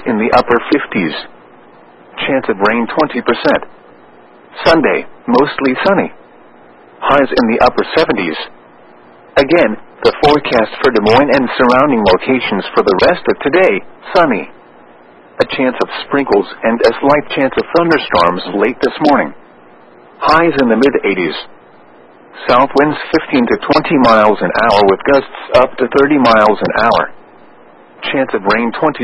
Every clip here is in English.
in the upper 50s. Chance of rain 20%. Sunday, mostly sunny. Highs in the upper 70s. Again, the forecast for Des Moines and surrounding locations for the rest of today, sunny. A chance of sprinkles and a slight chance of thunderstorms late this morning. Highs in the mid-80s. South winds 15 to 20 miles an hour with gusts up to 30 miles an hour. Chance of rain 20%.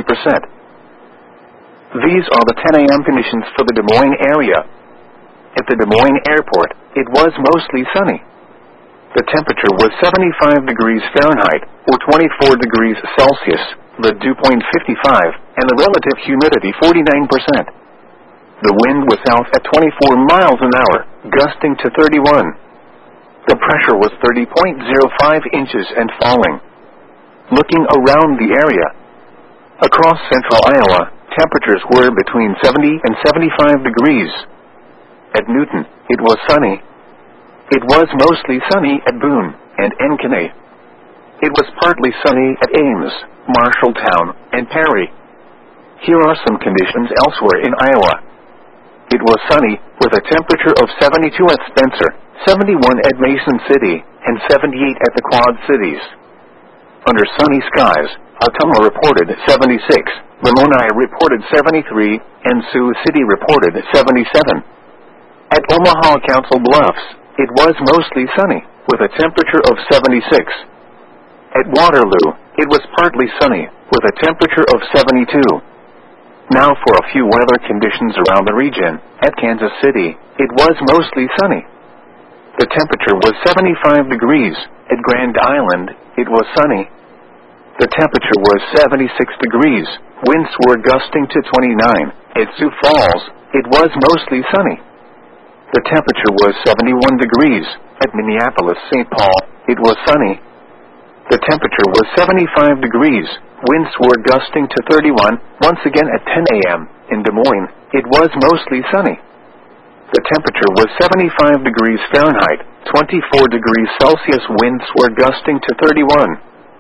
These are the 10 a.m. conditions for the Des Moines area. At the Des Moines airport, it was mostly sunny. The temperature was 75 degrees Fahrenheit, or 24 degrees Celsius, the dew point 55, and the relative humidity 49%. The wind was south at 24 miles an hour, gusting to 31. The pressure was 30.05 inches and falling. Looking around the area, across central Iowa, temperatures were between 70 and 75 degrees. At Newton, it was sunny. It was mostly sunny at Boone and Encanay. It was partly sunny at Ames, Marshalltown, and Perry. Here are some conditions elsewhere in Iowa. It was sunny, with a temperature of 72 at Spencer, 71 at Mason City, and 78 at the Quad Cities. Under sunny skies, Ottumwa reported 76, Lamoni reported 73, and Sioux City reported 77. At Omaha Council Bluffs, it was mostly sunny, with a temperature of 76. At Waterloo, it was partly sunny, with a temperature of 72. Now for a few weather conditions around the region. At Kansas City, it was mostly sunny. The temperature was 75 degrees. At Grand Island, it was sunny. The temperature was 76 degrees. Winds were gusting to 29. At Sioux Falls, it was mostly sunny. The temperature was 71 degrees. At Minneapolis-St. Paul, it was sunny. The temperature was 75 degrees. Winds were gusting to 31. Once again at 10 a.m. in Des Moines, it was mostly sunny. The temperature was 75 degrees Fahrenheit, 24 degrees Celsius. Winds were gusting to 31.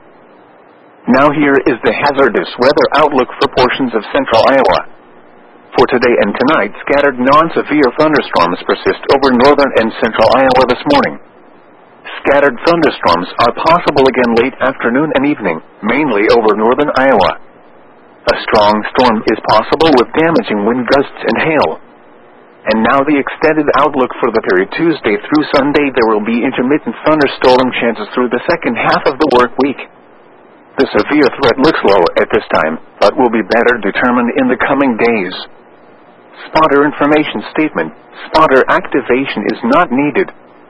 Now here is the hazardous weather outlook for portions of central Iowa. For today and tonight, scattered non-severe thunderstorms persist over northern and central Iowa this morning. Scattered thunderstorms are possible again late afternoon and evening, mainly over northern Iowa. A strong storm is possible with damaging wind gusts and hail. And now the extended outlook for the period Tuesday through Sunday. There will be intermittent thunderstorm chances through the second half of the work week. The severe threat looks low at this time, but will be better determined in the coming days. Spotter information statement. Spotter activation is not needed.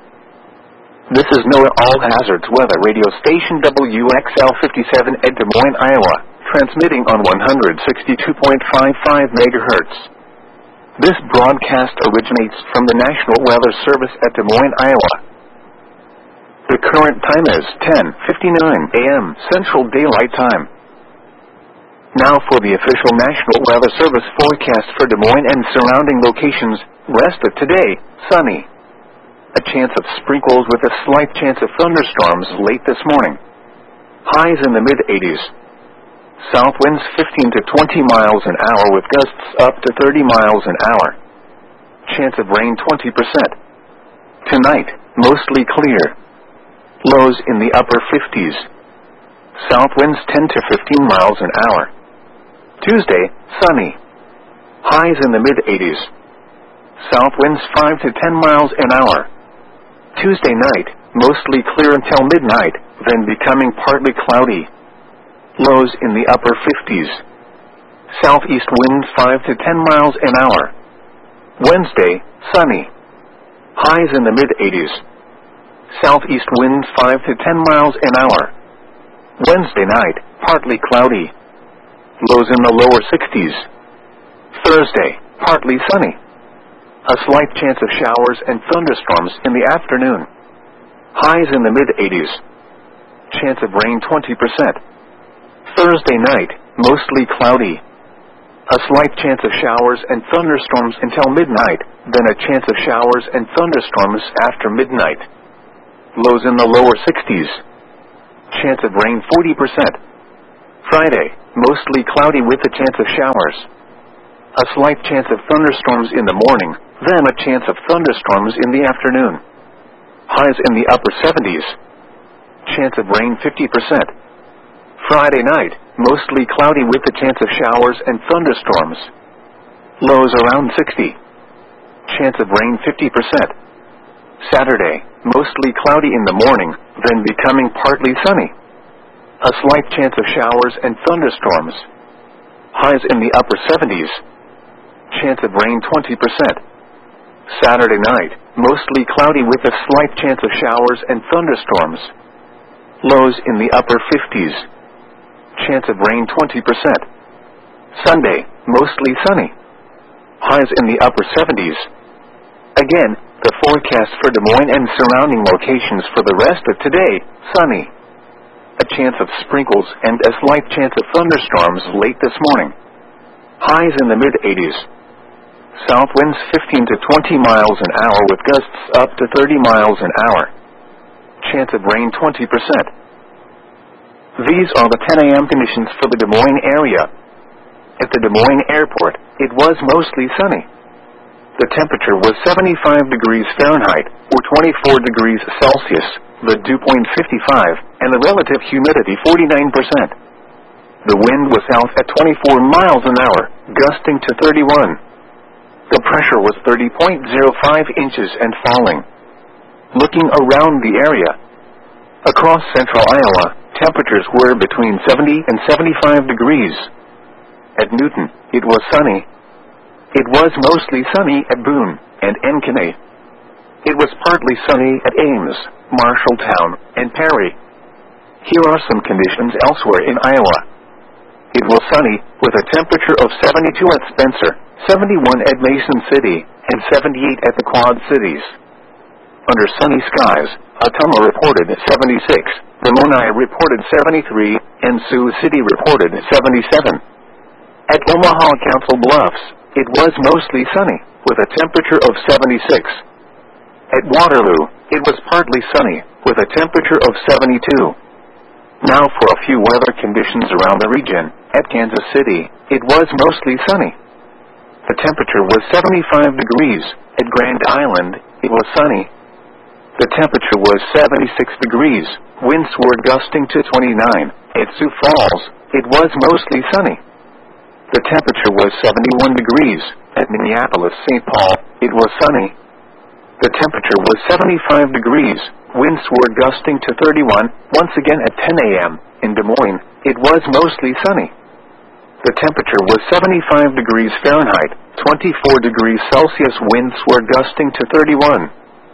This is NOAA All Hazards Weather Radio Station WXL 57 at Des Moines, Iowa, transmitting on 162.55 megahertz. This broadcast originates from the National Weather Service at Des Moines, Iowa. The current time is 10:59 a.m. Central Daylight Time. Now for the official National Weather Service forecast for Des Moines and surrounding locations. Rest of today, sunny. A chance of sprinkles with a slight chance of thunderstorms late this morning. Highs in the mid-80s. South winds 15 to 20 miles an hour with gusts up to 30 miles an hour. Chance of rain 20%. Tonight, mostly clear. Lows in the upper 50s. South winds 10 to 15 miles an hour. Tuesday, sunny. Highs in the mid-80s. South winds 5 to 10 miles an hour. Tuesday night, mostly clear until midnight, then becoming partly cloudy. Lows in the upper 50s. Southeast wind 5 to 10 miles an hour. Wednesday, sunny. Highs in the mid-80s. Southeast wind 5 to 10 miles an hour. Wednesday night, partly cloudy. Lows in the lower 60s. Thursday, partly sunny. A slight chance of showers and thunderstorms in the afternoon. Highs in the mid-80s. Chance of rain 20%. Thursday night, mostly cloudy. A slight chance of showers and thunderstorms until midnight, then a chance of showers and thunderstorms after midnight. Lows in the lower 60s. Chance of rain 40%. Friday, mostly cloudy with a chance of showers. A slight chance of thunderstorms in the morning, then a chance of thunderstorms in the afternoon. Highs in the upper 70s. Chance of rain 50%. Friday night, mostly cloudy with a chance of showers and thunderstorms. Lows around 60. Chance of rain 50%. Saturday, mostly cloudy in the morning, then becoming partly sunny. A slight chance of showers and thunderstorms. Highs in the upper 70s. Chance of rain 20%. Saturday night, mostly cloudy with a slight chance of showers and thunderstorms. Lows in the upper 50s. Chance of rain 20%. Sunday, mostly sunny. Highs in the upper 70s. Again, the forecast for Des Moines and surrounding locations for the rest of today, sunny. A chance of sprinkles and a slight chance of thunderstorms late this morning. Highs in the mid-80s. South winds 15 to 20 miles an hour with gusts up to 30 miles an hour. Chance of rain 20%. These are the 10 a.m. conditions for the Des Moines area. At the Des Moines airport, it was mostly sunny. The temperature was 75 degrees Fahrenheit, or 24 degrees Celsius, the dew point 55, and the relative humidity 49%. The wind was south at 24 miles an hour, gusting to 31. The pressure was 30.05 inches and falling. Looking around the area, across central Iowa, temperatures were between 70 and 75 degrees. At Newton, it was sunny. It was mostly sunny at Boone and Encanay. It was partly sunny at Ames, Marshalltown, and Perry. Here are some conditions elsewhere in Iowa. It was sunny, with a temperature of 72 at Spencer, 71 at Mason City, and 78 at the Quad Cities. Under sunny skies, Ottumwa reported 76, Ramoni reported 73, and Sioux City reported 77. At Omaha Council Bluffs, it was mostly sunny, with a temperature of 76. At Waterloo, it was partly sunny, with a temperature of 72. Now for a few weather conditions around the region. At Kansas City, it was mostly sunny. The temperature was 75 degrees. At Grand Island, it was sunny. The temperature was 76 degrees. Winds were gusting to 29. At Sioux Falls, it was mostly sunny. The temperature was 71 degrees. At Minneapolis-St. Paul, it was sunny. The temperature was 75 degrees. Winds were gusting to 31. Once again at 10 a.m. in Des Moines, it was mostly sunny. The temperature was 75 degrees Fahrenheit, 24 degrees Celsius. Winds were gusting to 31.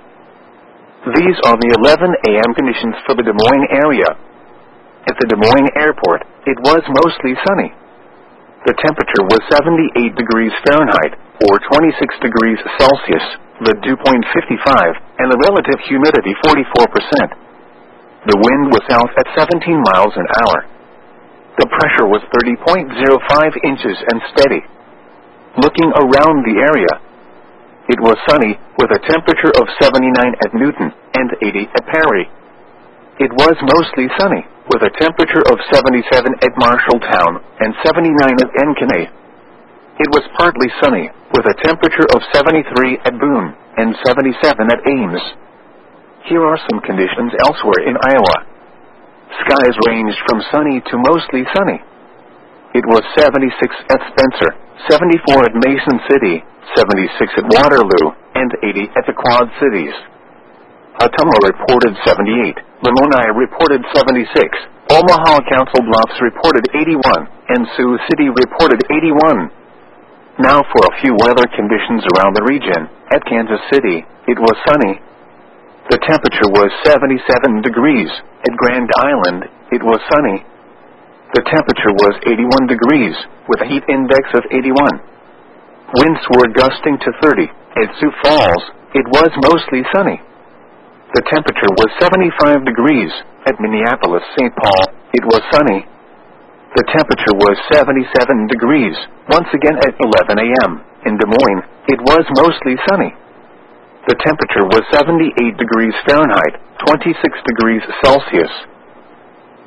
These are the 11 a.m. conditions for the Des Moines area. At the Des Moines airport, it was mostly sunny. The temperature was 78 degrees Fahrenheit, or 26 degrees Celsius, the dew point 55, and the relative humidity 44%. The wind was south at 17 miles an hour. The pressure was 30.05 inches and steady. Looking around the area, it was sunny, with a temperature of 79 at Newton and 80 at Perry. It was mostly sunny, with a temperature of 77 at Marshalltown and 79 at Encanay. It was partly sunny, with a temperature of 73 at Boone and 77 at Ames. Here are some conditions elsewhere in Iowa. Skies ranged from sunny to mostly sunny. It was 76 at Spencer, 74 at Mason City, 76 at Waterloo, and 80 at the Quad Cities. Ottumwa reported 78, Ramoni reported 76, Omaha Council Bluffs reported 81, and Sioux City reported 81. Now for a few weather conditions around the region. At Kansas City, it was sunny. The temperature was 77 degrees. At Grand Island, it was sunny. The temperature was 81 degrees, with a heat index of 81. Winds were gusting to 30. At Sioux Falls, it was mostly sunny. The temperature was 75 degrees. At Minneapolis-St. Paul, it was sunny. The temperature was 77 degrees. Once again at 11 a.m. in Des Moines, it was mostly sunny. The temperature was 78 degrees Fahrenheit, 26 degrees Celsius.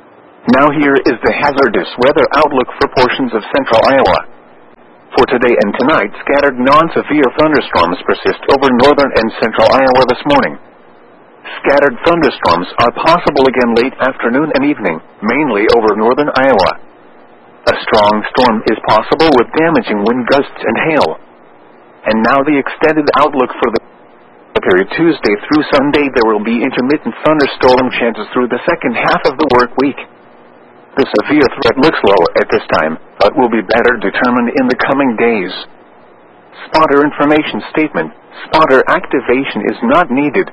Now here is the hazardous weather outlook for portions of central Iowa. For today and tonight, scattered non-severe thunderstorms persist over northern and central Iowa this morning. Scattered thunderstorms are possible again late afternoon and evening, mainly over northern Iowa. A strong storm is possible with damaging wind gusts and hail. And now the extended outlook for the period Tuesday through Sunday. There will be intermittent thunderstorm chances through the second half of the work week. The severe threat looks low at this time, but will be better determined in the coming days. Spotter information statement. Spotter activation is not needed.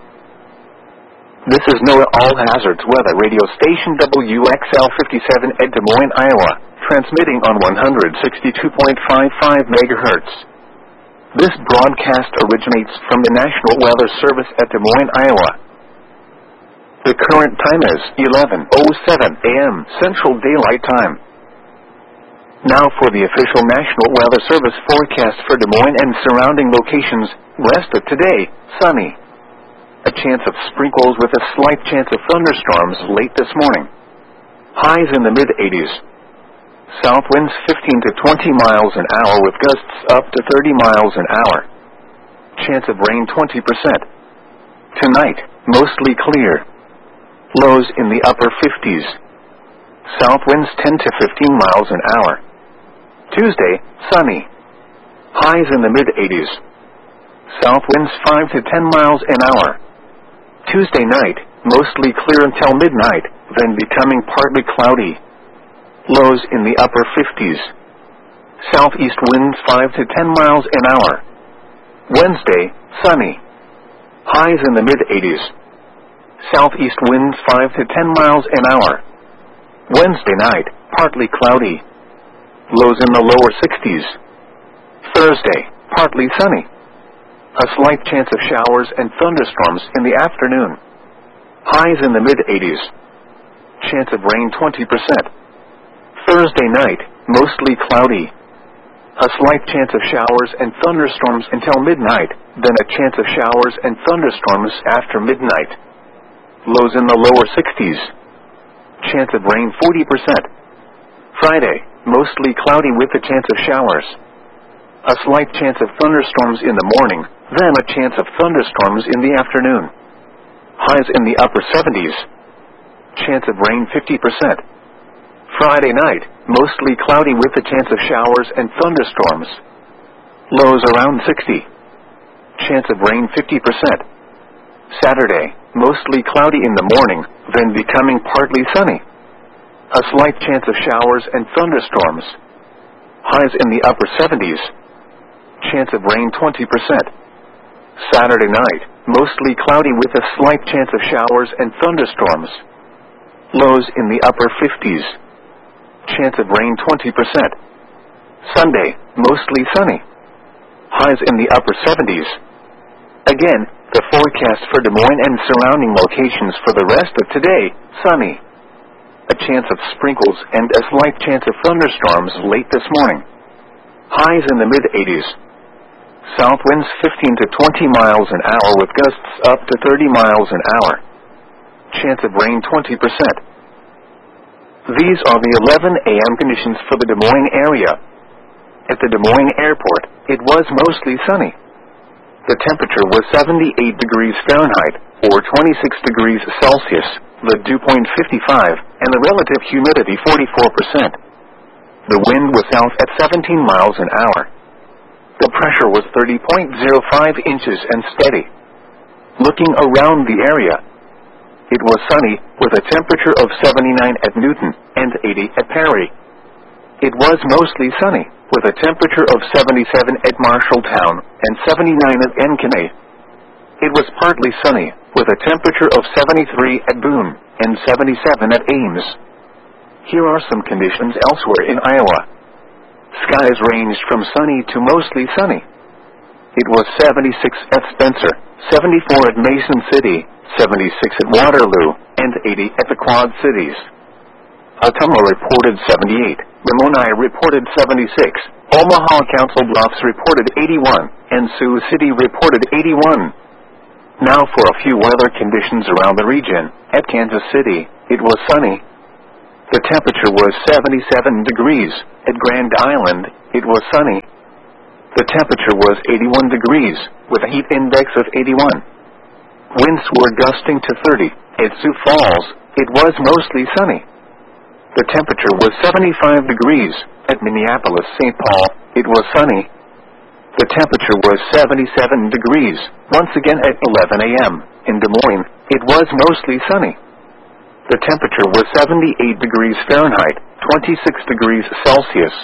This is NOAA All Hazards Weather Radio Station WXL 57 at Des Moines, Iowa, transmitting on 162.55 MHz. This broadcast originates from the National Weather Service at Des Moines, Iowa. The current time is 11:07 a.m. Central Daylight Time. Now for the official National Weather Service forecast for Des Moines and surrounding locations. Rest of today, sunny. A chance of sprinkles with a slight chance of thunderstorms late this morning. Highs in the mid-80s. South winds 15 to 20 miles an hour with gusts up to 30 miles an hour. Chance of rain 20%. Tonight, mostly clear. Lows in the upper 50s. South winds 10 to 15 miles an hour. Tuesday, sunny. Highs in the mid-80s. South winds 5 to 10 miles an hour. Tuesday night, mostly clear until midnight, then becoming partly cloudy. Lows in the upper 50s. Southeast winds 5 to 10 miles an hour. Wednesday, sunny. Highs in the mid-80s. Southeast winds 5 to 10 miles an hour. Wednesday night, partly cloudy. Lows in the lower 60s. Thursday, partly sunny. A slight chance of showers and thunderstorms in the afternoon. Highs in the mid-80s. Chance of rain 20%. Thursday night, mostly cloudy. A slight chance of showers and thunderstorms until midnight, then a chance of showers and thunderstorms after midnight. Lows in the lower 60s. Chance of rain 40%. Friday, mostly cloudy with a chance of showers. A slight chance of thunderstorms in the morning, then a chance of thunderstorms in the afternoon. Highs in the upper 70s. Chance of rain 50%. Friday night, mostly cloudy with a chance of showers and thunderstorms. Lows around 60. Chance of rain 50%. Saturday, mostly cloudy in the morning, then becoming partly sunny. A slight chance of showers and thunderstorms. Highs in the upper 70s. Chance of rain 20%. Saturday night, mostly cloudy with a slight chance of showers and thunderstorms. Lows in the upper 50s. Chance of rain 20%. Sunday, mostly sunny. Highs in the upper 70s. Again, the forecast for Des Moines and surrounding locations for the rest of today, sunny. A chance of sprinkles and a slight chance of thunderstorms late this morning. Highs in the mid-80s. South winds 15 to 20 miles an hour with gusts up to 30 miles an hour. Chance of rain 20%. These are the 11 a.m. conditions for the Des Moines area. At the Des Moines airport, it was mostly sunny. The temperature was 78 degrees Fahrenheit, or 26 degrees Celsius, the dew point 55, and the relative humidity 44%. The wind was south at 17 miles an hour. The pressure was 30.05 inches and steady. Looking around the area, it was sunny, with a temperature of 79 at Newton and 80 at Perry. It was mostly sunny, with a temperature of 77 at Marshalltown and 79 at Ankeny. It was partly sunny, with a temperature of 73 at Boone and 77 at Ames. Here are some conditions elsewhere in Iowa. Skies ranged from sunny to mostly sunny. It was 76 at Spencer, 74 at Mason City, 76 at Waterloo, and 80 at the Quad Cities. Ottumwa reported 78, Lamoni reported 76, Omaha Council Bluffs reported 81, and Sioux City reported 81. Now for a few weather conditions around the region. At Kansas City, it was sunny. The temperature was 77 degrees. At Grand Island, it was sunny. The temperature was 81 degrees, with a heat index of 81. Winds were gusting to 30. At Sioux Falls, it was mostly sunny. The temperature was 75 degrees. At Minneapolis-St. Paul, it was sunny. The temperature was 77 degrees. Once again at 11 a.m. In Des Moines, it was mostly sunny. The temperature was 78 degrees Fahrenheit, 26 degrees Celsius.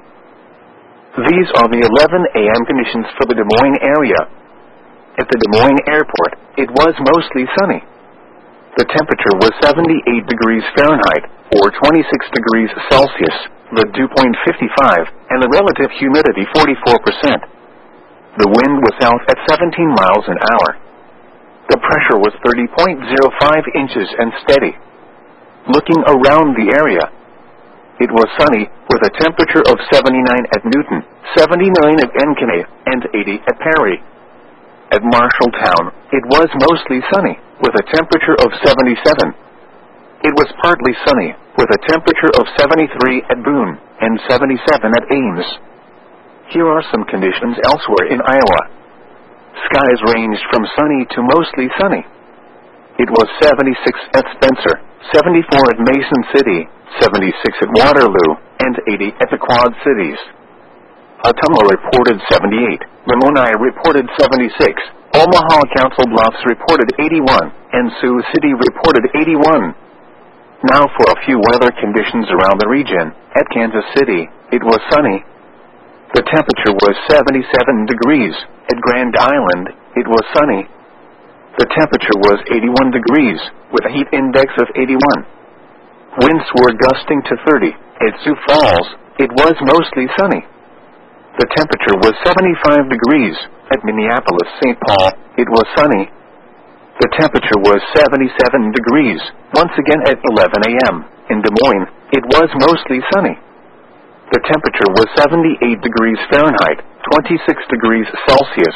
These are the 11 a.m. conditions for the Des Moines area. At the Des Moines Airport, it was mostly sunny. The temperature was 78 degrees Fahrenheit, or 26 degrees Celsius, the dew point 55, and the relative humidity 44%. The wind was south at 17 miles an hour. The pressure was 30.05 inches and steady. Looking around the area, it was sunny, with a temperature of 79 at Newton, 79 at Ankeny, and 80 at Perry. At Marshalltown, it was mostly sunny, with a temperature of 77. It was partly sunny, with a temperature of 73 at Boone, and 77 at Ames. Here are some conditions elsewhere in Iowa. Skies ranged from sunny to mostly sunny. It was 76 at Spencer, 74 at Mason City, 76 at Waterloo, and 80 at the Quad Cities. Ottumwa reported 78, Lamoni reported 76, Omaha Council Bluffs reported 81, and Sioux City reported 81. Now for a few weather conditions around the region. At Kansas City, it was sunny. The temperature was 77 degrees. At Grand Island, it was sunny. The temperature was 81 degrees, with a heat index of 81. Winds were gusting to 30. At Sioux Falls, it was mostly sunny. The temperature was 75 degrees. At Minneapolis-St. Paul, it was sunny. The temperature was 77 degrees. Once again at 11 a.m. In Des Moines, it was mostly sunny. The temperature was 78 degrees Fahrenheit, 26 degrees Celsius.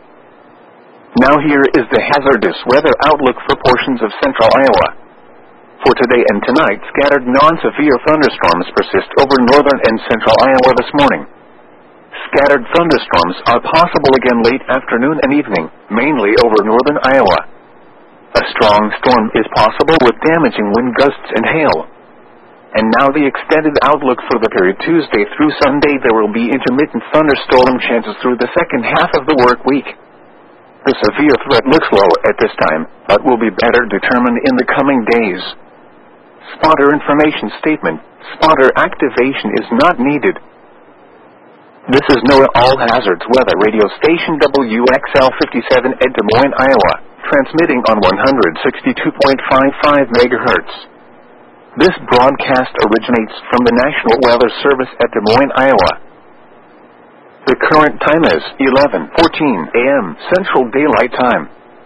Now here is the hazardous weather outlook for portions of central Iowa. For today and tonight, scattered non-severe thunderstorms persist over northern and central Iowa this morning. Scattered thunderstorms are possible again late afternoon and evening, mainly over northern Iowa. A strong storm is possible with damaging wind gusts and hail. And now the extended outlook for the period Tuesday through Sunday. There will be intermittent thunderstorm chances through the second half of the work week. The severe threat looks low at this time, but will be better determined in the coming days. Spotter information statement. Spotter activation is not needed. This is NOAA All Hazards Weather Radio Station WXL 57 at Des Moines, Iowa, transmitting on 162.55 MHz. This broadcast originates from the National Weather Service at Des Moines, Iowa. The current time is 11:14 a.m. Central Daylight Time.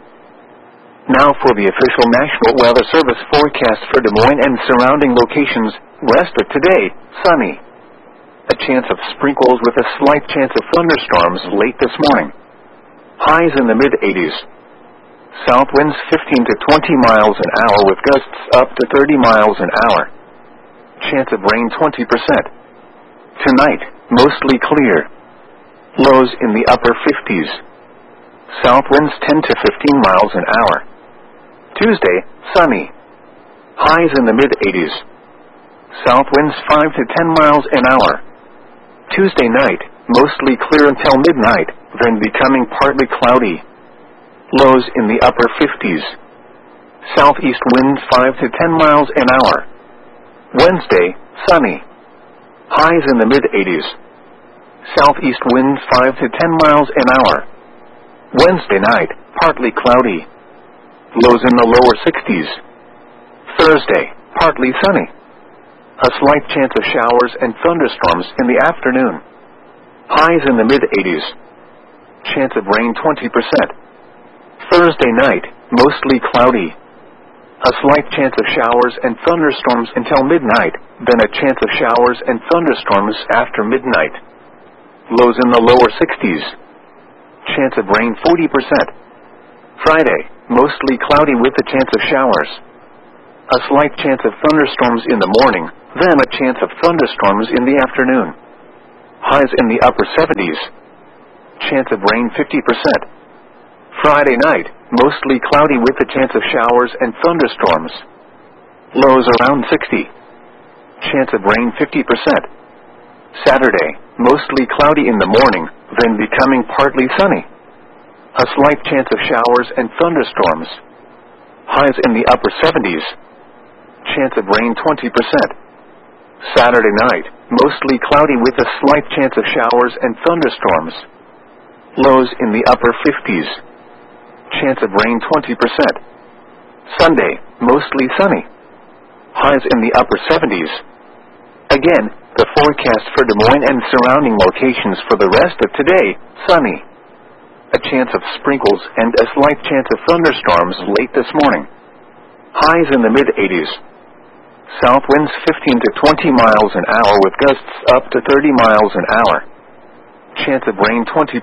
Now for the official National Weather Service forecast for Des Moines and surrounding locations. Rest of today, sunny. A chance of sprinkles with a slight chance of thunderstorms late this morning. Highs in the mid-80s. South winds 15 to 20 miles an hour with gusts up to 30 miles an hour. Chance of rain 20%. Tonight, mostly clear. Lows in the upper 50s. South winds 10 to 15 miles an hour. Tuesday, sunny. Highs in the mid-80s. South winds 5 to 10 miles an hour. Tuesday night, mostly clear until midnight, then becoming partly cloudy. Lows in the upper 50s. Southeast winds 5 to 10 miles an hour. Wednesday, sunny. Highs in the mid-80s. Southeast winds 5 to 10 miles an hour. Wednesday night, partly cloudy. Lows in the lower 60s. Thursday, partly sunny. A slight chance of showers and thunderstorms in the afternoon. Highs in the mid-80s. Chance of rain 20%. Thursday night, mostly cloudy. A slight chance of showers and thunderstorms until midnight, then a chance of showers and thunderstorms after midnight. Lows in the lower 60s. Chance of rain 40%. Friday, mostly cloudy with a chance of showers. A slight chance of thunderstorms in the morning, then a chance of thunderstorms in the afternoon. Highs in the upper 70s. Chance of rain 50%. Friday night, mostly cloudy with a chance of showers and thunderstorms. Lows around 60. Chance of rain 50%. Saturday, mostly cloudy in the morning, then becoming partly sunny. A slight chance of showers and thunderstorms. Highs in the upper 70s. Chance of rain 20%. Saturday night, mostly cloudy with a slight chance of showers and thunderstorms. Lows in the upper 50s. Chance of rain 20%. Sunday, mostly sunny. Highs in the upper 70s. Again, the forecast for Des Moines and surrounding locations for the rest of today, sunny. A chance of sprinkles and a slight chance of thunderstorms late this morning. Highs in the mid-80s. South winds 15 to 20 miles an hour with gusts up to 30 miles an hour. Chance of rain 20%.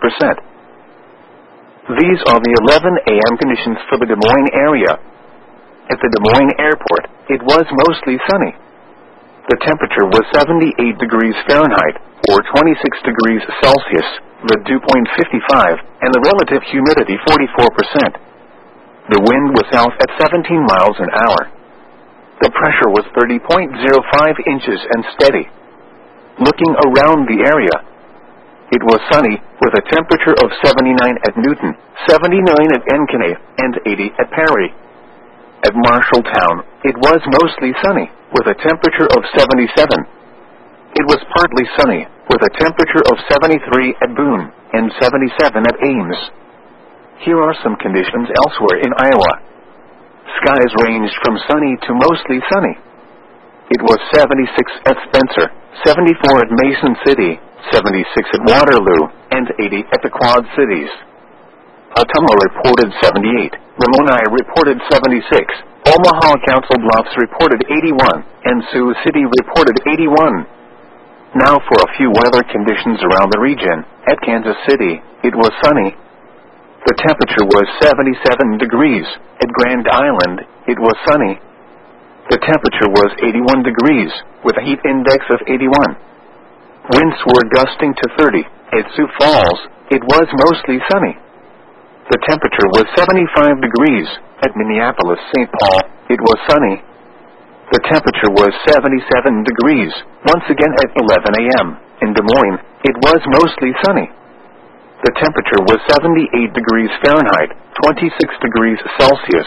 These are the 11 a.m. conditions for the Des Moines area. At the Des Moines airport, it was mostly sunny. The temperature was 78 degrees Fahrenheit, or 26 degrees Celsius, the dew point 55, and the relative humidity 44%. The wind was south at 17 miles an hour. The pressure was 30.05 inches and steady. Looking around the area, it was sunny, with a temperature of 79 at Newton, 79 at Ankeny, and 80 at Perry. At Marshalltown, it was mostly sunny, with a temperature of 77. It was partly sunny, with a temperature of 73 at Boone, and 77 at Ames. Here are some conditions elsewhere in Iowa. Skies ranged from sunny to mostly sunny. It was 76 at Spencer, 74 at Mason City, 76 at Waterloo, and 80 at the Quad Cities. Ottumwa reported 78, Ramoni reported 76, Omaha Council Bluffs reported 81, and Sioux City reported 81. Now for a few weather conditions around the region. At Kansas City, it was sunny. The temperature was 77 degrees. At Grand Island, it was sunny. The temperature was 81 degrees, with a heat index of 81. Winds were gusting to 30. At Sioux Falls, it was mostly sunny. The temperature was 75 degrees. At Minneapolis-St. Paul, it was sunny. The temperature was 77 degrees. Once again at 11 a.m. In Des Moines, it was mostly sunny. The temperature was 78 degrees Fahrenheit, 26 degrees Celsius.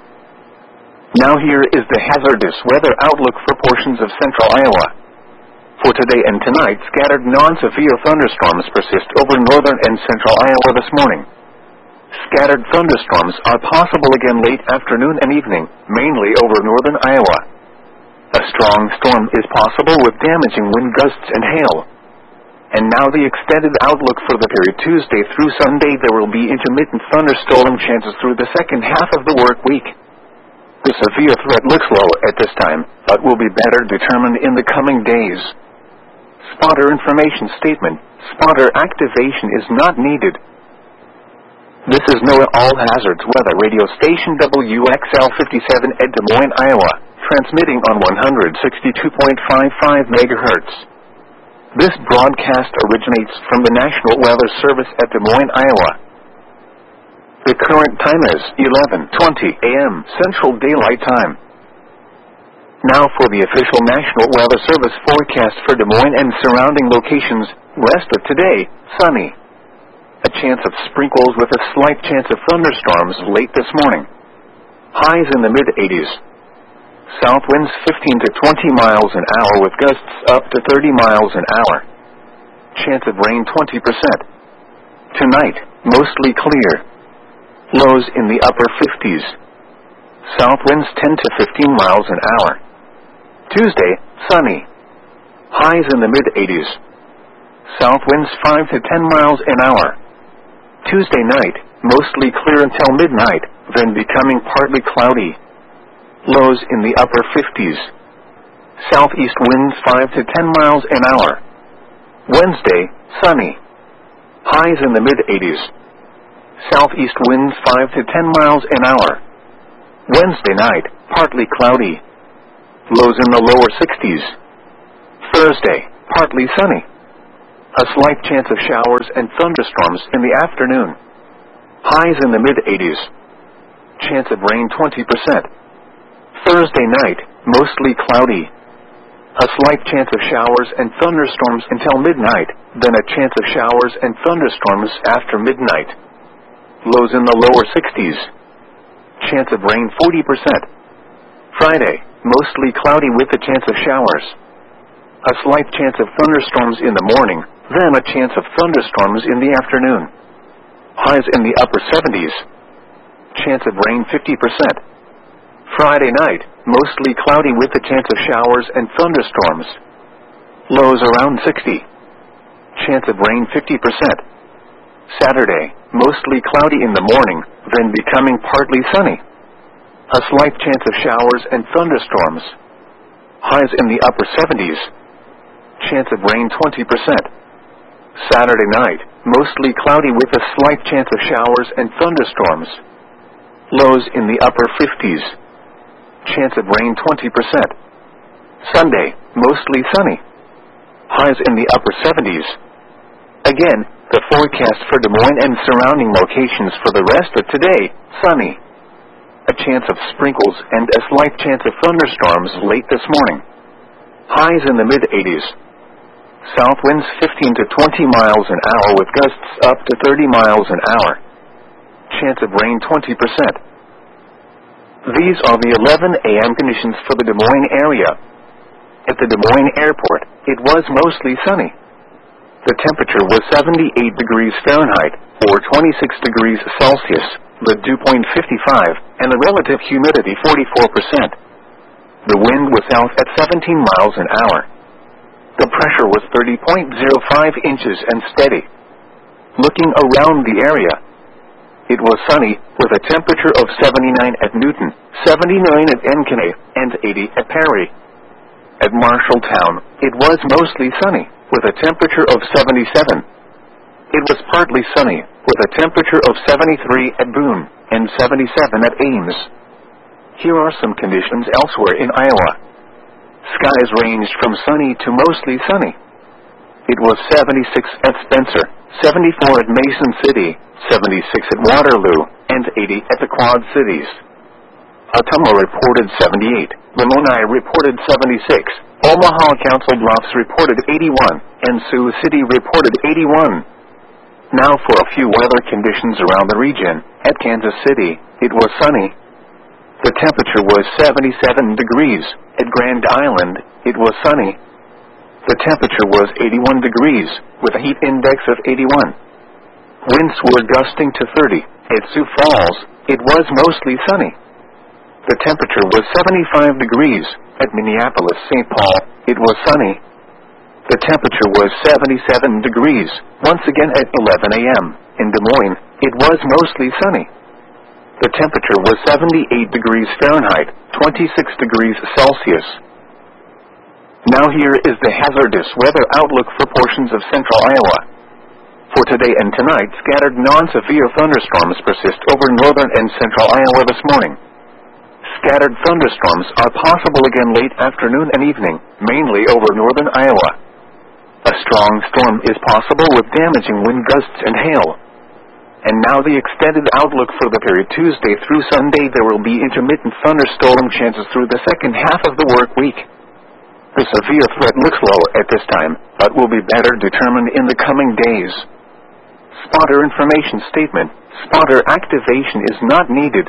Now here is the hazardous weather outlook for portions of central Iowa. For today and tonight, scattered non-severe thunderstorms persist over northern and central Iowa this morning. Scattered thunderstorms are possible again late afternoon and evening, mainly over northern Iowa. A strong storm is possible with damaging wind gusts and hail. And now the extended outlook for the period Tuesday through Sunday. There will be intermittent thunderstorm chances through the second half of the work week. The severe threat looks low at this time, but will be better determined in the coming days. Spotter information statement. Spotter activation is not needed. This is NOAA All Hazards Weather Radio Station WXL 57 at Des Moines, Iowa, transmitting on 162.55 megahertz. This broadcast originates from the National Weather Service at Des Moines, Iowa. The current time is 11:20 a.m. Central Daylight Time. Now for the official National Weather Service forecast for Des Moines and surrounding locations. Rest of today, sunny. A chance of sprinkles with a slight chance of thunderstorms late this morning. Highs in the mid-80s. South winds 15 to 20 miles an hour with gusts up to 30 miles an hour. Chance of rain 20%. Tonight, mostly clear. Lows in the upper 50s. South winds 10 to 15 miles an hour. Tuesday, sunny. Highs in the mid-80s. South winds 5 to 10 miles an hour. Tuesday night, mostly clear until midnight, then becoming partly cloudy. Lows in the upper 50s. Southeast winds 5 to 10 miles an hour. Wednesday, sunny. Highs in the mid-80s. Southeast winds 5 to 10 miles an hour. Wednesday night, partly cloudy. Lows in the lower 60s. Thursday, partly sunny. A slight chance of showers and thunderstorms in the afternoon. Highs in the mid-80s. Chance of rain 20%. Thursday night, mostly cloudy. A slight chance of showers and thunderstorms until midnight, then a chance of showers and thunderstorms after midnight. Lows in the lower 60s. Chance of rain 40%. Friday, mostly cloudy with a chance of showers. A slight chance of thunderstorms in the morning, then a chance of thunderstorms in the afternoon. Highs in the upper 70s. Chance of rain 50%. Friday night, mostly cloudy with a chance of showers and thunderstorms. Lows around 60. Chance of rain 50%. Saturday, mostly cloudy in the morning, then becoming partly sunny. A slight chance of showers and thunderstorms. Highs in the upper 70s. Chance of rain 20%. Saturday night, mostly cloudy with a slight chance of showers and thunderstorms. Lows in the upper 50s. Chance of rain 20%. Sunday, mostly sunny. Highs in the upper 70s. Again, the forecast for Des Moines and surrounding locations for the rest of today, sunny. A chance of sprinkles and a slight chance of thunderstorms late this morning. Highs in the mid-80s. South winds 15 to 20 miles an hour with gusts up to 30 miles an hour. Chance of rain 20%. These are the 11 a.m. conditions for the Des Moines area. At the Des Moines airport, it was mostly sunny. The temperature was 78 degrees Fahrenheit, or 26 degrees Celsius, the dew point 55, and the relative humidity 44%. The wind was south at 17 miles an hour. The pressure was 30.05 inches and steady. Looking around the area, it was sunny, with a temperature of 79 at Newton, 79 at Encanay, and 80 at Perry. At Marshalltown, it was mostly sunny, with a temperature of 77. It was partly sunny, with a temperature of 73 at Boone, and 77 at Ames. Here are some conditions elsewhere in Iowa. Skies ranged from sunny to mostly sunny. It was 76 at Spencer, 74 at Mason City, 76 at Waterloo, and 80 at the Quad Cities. Ottumwa reported 78, Lamoni reported 76, Omaha Council Bluffs reported 81, and Sioux City reported 81. Now for a few weather conditions around the region. At Kansas City, it was sunny. The temperature was 77 degrees. At Grand Island, it was sunny. The temperature was 81 degrees, with a heat index of 81. Winds were gusting to 30. At Sioux Falls, it was mostly sunny. The temperature was 75 degrees. At Minneapolis, St. Paul, it was sunny. The temperature was 77 degrees. Once again at 11 a.m. In Des Moines, it was mostly sunny. The temperature was 78 degrees Fahrenheit, 26 degrees Celsius. Now here is the hazardous weather outlook for portions of central Iowa. For today and tonight, scattered non-severe thunderstorms persist over northern and central Iowa this morning. Scattered thunderstorms are possible again late afternoon and evening, mainly over northern Iowa. A strong storm is possible with damaging wind gusts and hail. And now the extended outlook for the period Tuesday through Sunday. There will be intermittent thunderstorm chances through the second half of the work week. The severe threat looks low at this time, but will be better determined in the coming days. Spotter information statement. Spotter activation is not needed.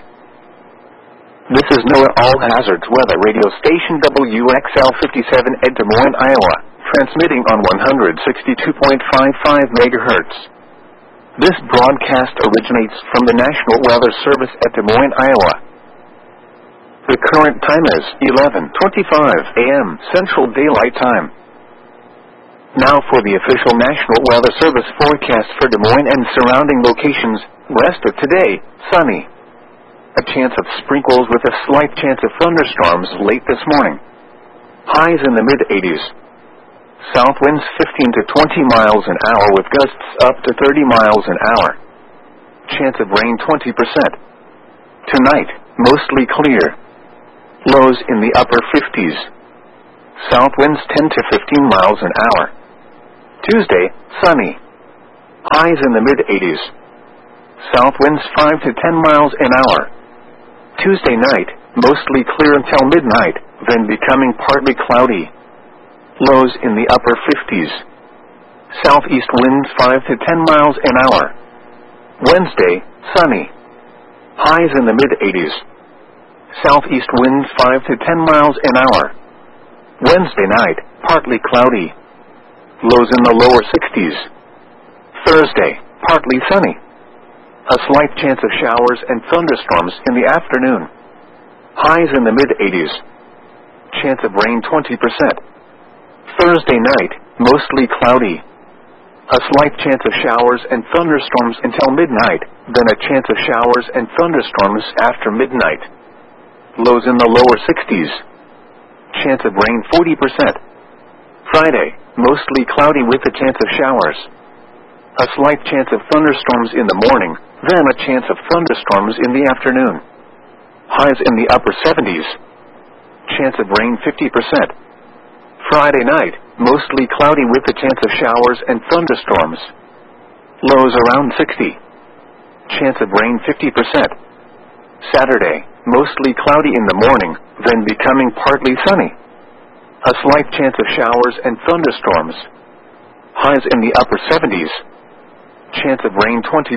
This is NOAA All Hazards Weather Radio Station WXL 57 at Des Moines, Iowa, transmitting on 162.55 MHz. This broadcast originates from the National Weather Service at Des Moines, Iowa. The current time is 11:25 a.m. Central Daylight Time. Now for the official National Weather Service forecast for Des Moines and surrounding locations. Rest of today, sunny. A chance of sprinkles with a slight chance of thunderstorms late this morning. Highs in the mid-80s. South winds 15 to 20 miles an hour with gusts up to 30 miles an hour. Chance of rain 20%. Tonight, mostly clear. Lows in the upper 50s. South winds 10 to 15 miles an hour. Tuesday, sunny. Highs in the mid-80s. South winds 5 to 10 miles an hour. Tuesday night, mostly clear until midnight, then becoming partly cloudy. Lows in the upper 50s. Southeast winds 5 to 10 miles an hour. Wednesday, sunny. Highs in the mid-80s. Southeast winds 5 to 10 miles an hour. Wednesday night, partly cloudy. Lows in the lower 60s. Thursday, partly sunny. A slight chance of showers and thunderstorms in the afternoon. Highs in the mid-80s. Chance of rain 20%. Thursday night, mostly cloudy. A slight chance of showers and thunderstorms until midnight, then a chance of showers and thunderstorms after midnight. Lows in the lower 60s. Chance of rain 40%. Friday, mostly cloudy with a chance of showers. A slight chance of thunderstorms in the morning, then a chance of thunderstorms in the afternoon. Highs in the upper 70s. Chance of rain 50%. Friday night, mostly cloudy with a chance of showers and thunderstorms. Lows around 60. Chance of rain 50%. Saturday, mostly cloudy in the morning, then becoming partly sunny. A slight chance of showers and thunderstorms. Highs in the upper 70s. Chance of rain 20%.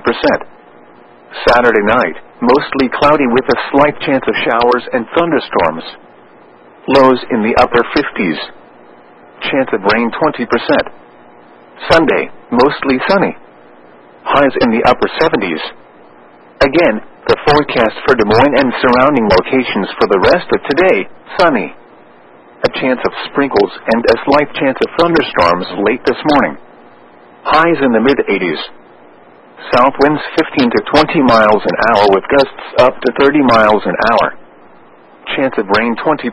Saturday night, mostly cloudy with a slight chance of showers and thunderstorms. Lows in the upper 50s. Chance of rain 20%. Sunday, mostly sunny. Highs in the upper 70s. Again, the forecast for Des Moines and surrounding locations for the rest of today, sunny. A chance of sprinkles and a slight chance of thunderstorms late this morning. Highs in the mid-80s. South winds 15 to 20 miles an hour with gusts up to 30 miles an hour. Chance of rain 20%.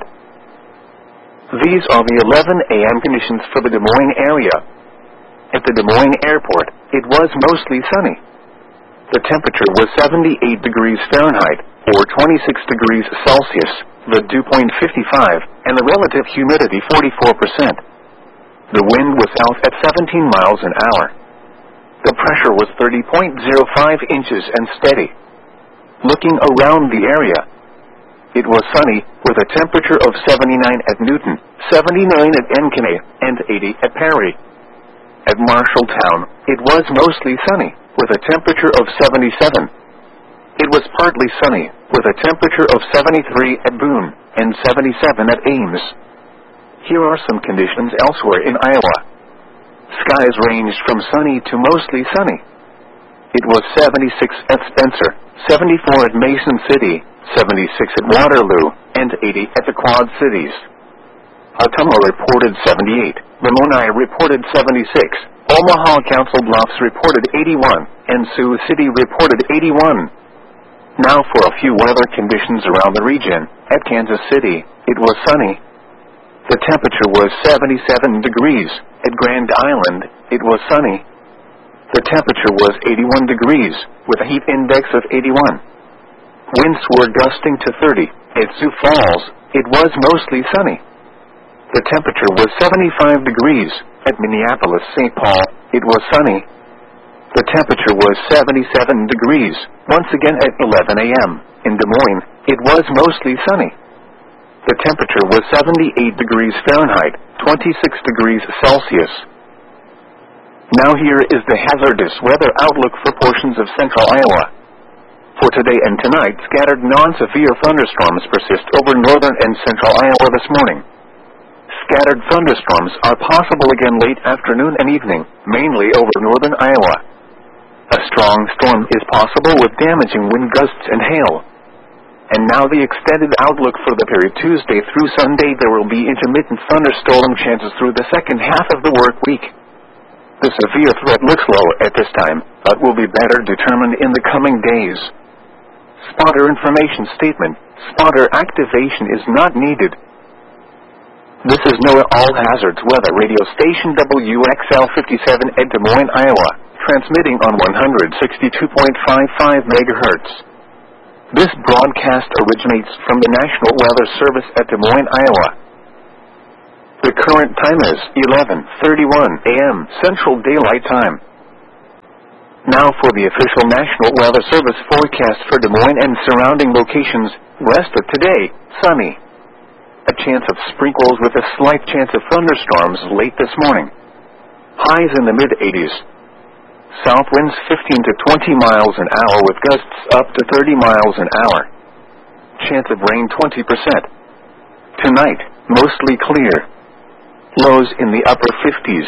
These are the 11 a.m. conditions for the Des Moines area. At the Des Moines airport, it was mostly sunny. The temperature was 78 degrees Fahrenheit, or 26 degrees Celsius, the dew point 55, and the relative humidity 44%. The wind was south at 17 miles an hour. The pressure was 30.05 inches and steady. Looking around the area, it was sunny, with a temperature of 79 at Newton, 79 at Ankeny, and 80 at Perry. At Marshalltown, it was mostly sunny, with a temperature of 77. It was partly sunny, with a temperature of 73 at Boone, and 77 at Ames. Here are some conditions elsewhere in Iowa. Skies ranged from sunny to mostly sunny. It was 76 at Spencer, 74 at Mason City, 76 at Waterloo, and 80 at the Quad Cities. Ottumwa reported 78, Lamoni reported 76, Omaha Council Bluffs reported 81, and Sioux City reported 81. Now for a few weather conditions around the region. At Kansas City, it was sunny. The temperature was 77 degrees. At Grand Island, it was sunny. The temperature was 81 degrees, with a heat index of 81. Winds were gusting to 30. At Sioux Falls, it was mostly sunny. The temperature was 75 degrees. At Minneapolis-St. Paul, it was sunny. The temperature was 77 degrees, once again at 11 a.m. In Des Moines, it was mostly sunny. The temperature was 78 degrees Fahrenheit, 26 degrees Celsius. Now here is the hazardous weather outlook for portions of central Iowa. For today and tonight, scattered non-severe thunderstorms persist over northern and central Iowa this morning. Scattered thunderstorms are possible again late afternoon and evening, mainly over northern Iowa. A strong storm is possible with damaging wind gusts and hail. And now the extended outlook for the period Tuesday through Sunday. There will be intermittent thunderstorm chances through the second half of the work week. The severe threat looks low at this time, but will be better determined in the coming days. Spotter information statement. Spotter activation is not needed. This is NOAA All Hazards Weather Radio Station WXL 57 at Des Moines, Iowa, transmitting on 162.55 megahertz. This broadcast originates from the National Weather Service at Des Moines, Iowa. The current time is 11:31 a.m. Central Daylight Time. Now for the official National Weather Service forecast for Des Moines and surrounding locations. Rest of today, sunny. A chance of sprinkles with a slight chance of thunderstorms late this morning. Highs in the mid-80s. South winds 15 to 20 miles an hour with gusts up to 30 miles an hour. Chance of rain 20%. Tonight, mostly clear. Lows in the upper 50s.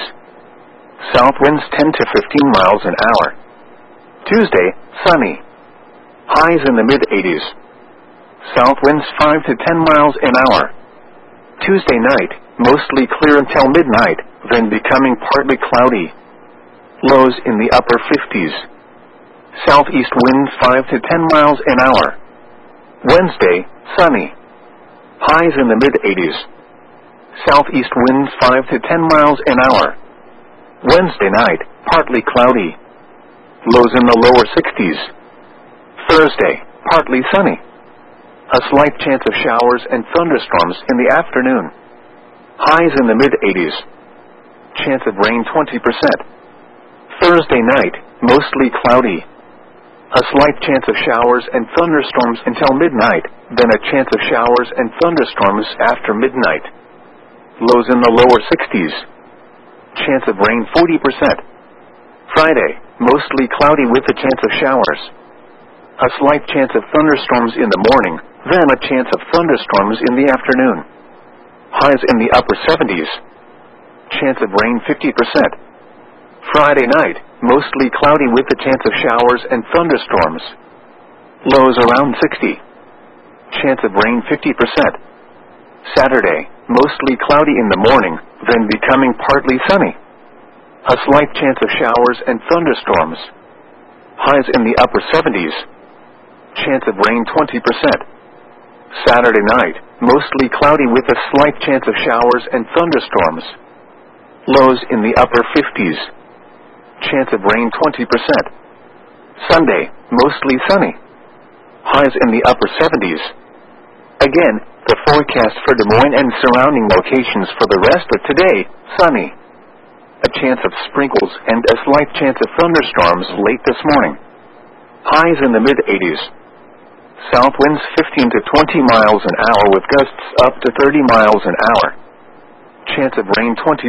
South winds 10 to 15 miles an hour. Tuesday, sunny. Highs in the mid-80s. South winds 5 to 10 miles an hour. Tuesday night, mostly clear until midnight, then becoming partly cloudy. Lows in the upper 50s. Southeast winds 5 to 10 miles an hour. Wednesday, sunny. Highs in the mid-80s. Southeast winds 5 to 10 miles an hour. Wednesday night, partly cloudy. Lows in the lower 60s. Thursday, partly sunny. A slight chance of showers and thunderstorms in the afternoon. Highs in the mid-80s. Chance of rain 20%. Thursday night, mostly cloudy. A slight chance of showers and thunderstorms until midnight, then a chance of showers and thunderstorms after midnight. Lows in the lower 60s. Chance of rain 40%. Friday, mostly cloudy with a chance of showers. A slight chance of thunderstorms in the morning, then a chance of thunderstorms in the afternoon. Highs in the upper 70s. Chance of rain 50%. Friday night, mostly cloudy with a chance of showers and thunderstorms. Lows around 60. Chance of rain 50%. Saturday, mostly cloudy in the morning, then becoming partly sunny. A slight chance of showers and thunderstorms. Highs in the upper 70s. Chance of rain 20%. Saturday night, mostly cloudy with a slight chance of showers and thunderstorms. Lows in the upper 50s. Chance of rain 20%. Sunday, mostly sunny. Highs in the upper 70s. Again, the forecast for Des Moines and surrounding locations for the rest of today, sunny. A chance of sprinkles and a slight chance of thunderstorms late this morning. Highs in the mid-80s. South winds 15 to 20 miles an hour with gusts up to 30 miles an hour. Chance of rain 20%.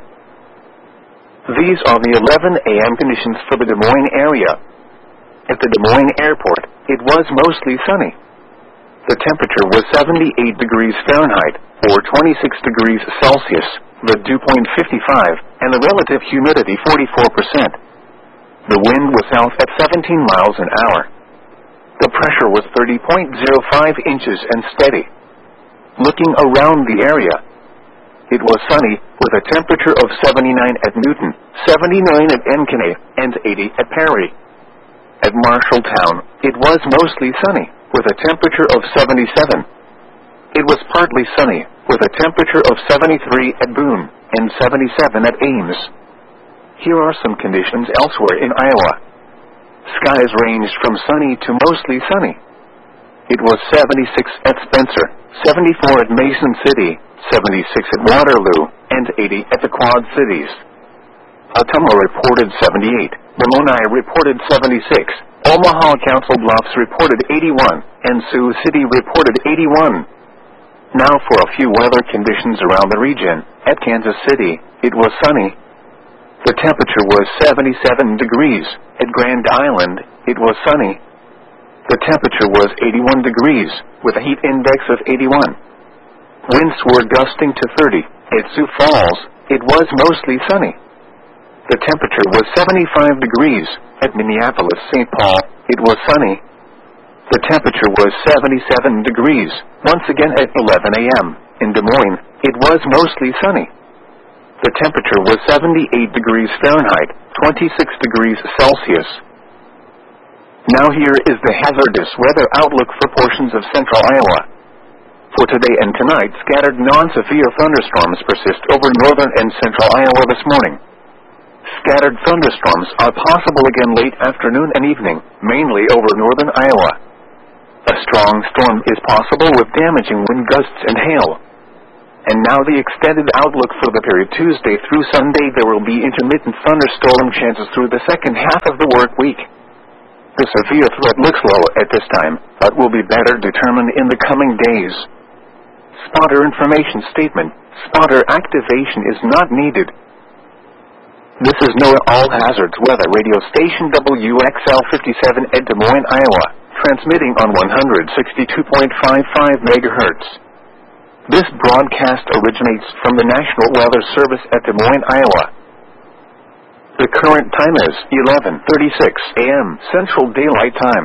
These are the 11 a.m. conditions for the Des Moines area. At the Des Moines airport, it was mostly sunny. The temperature was 78 degrees Fahrenheit, or 26 degrees Celsius, the dew point 55, and the relative humidity 44%. The wind was south at 17 miles an hour. The pressure was 30.05 inches and steady. Looking around the area, it was sunny with a temperature of 79 at Newton, 79 at Ankeny, and 80 at Perry. At Marshalltown, it was mostly sunny with a temperature of 77. It was partly sunny with a temperature of 73 at Boone and 77 at Ames. Here are some conditions elsewhere in Iowa. Skies ranged from sunny to mostly sunny. It was 76 at Spencer, 74 at Mason City, 76 at Waterloo, and 80 at the Quad Cities. Ottumwa reported 78, Ramoni reported 76, Omaha Council Bluffs reported 81, and Sioux City reported 81. Now for a few weather conditions around the region. At Kansas City, it was sunny. The temperature was 77 degrees. At Grand Island, it was sunny. The temperature was 81 degrees, with a heat index of 81. Winds were gusting to 30. At Sioux Falls, it was mostly sunny. The temperature was 75 degrees. At Minneapolis-St. Paul, it was sunny. The temperature was 77 degrees. Once again at 11 a.m. In Des Moines, it was mostly sunny. The temperature was 78 degrees Fahrenheit, 26 degrees Celsius. Now here is the hazardous weather outlook for portions of central Iowa. For today and tonight, scattered non-severe thunderstorms persist over northern and central Iowa this morning. Scattered thunderstorms are possible again late afternoon and evening, mainly over northern Iowa. A strong storm is possible with damaging wind gusts and hail. And now the extended outlook for the period Tuesday through Sunday. There will be intermittent thunderstorm chances through the second half of the work week. The severe threat looks low at this time, but will be better determined in the coming days. Spotter information statement. Spotter activation is not needed. This is NOAA All Hazards Weather Radio Station WXL 57 at Des Moines, Iowa, transmitting on 162.55 MHz. This broadcast originates from the National Weather Service at Des Moines, Iowa. The current time is 11:36 a.m. Central Daylight Time.